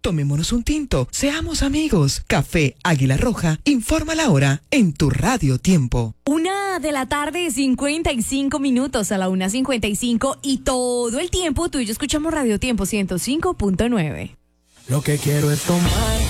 Tomémonos un tinto, seamos amigos. Café Águila Roja, informa la hora en tu Radio Tiempo. 1:55 PM, a la 1:55, y todo el tiempo tú y yo escuchamos Radio Tiempo 105.9. Lo que quiero es tomar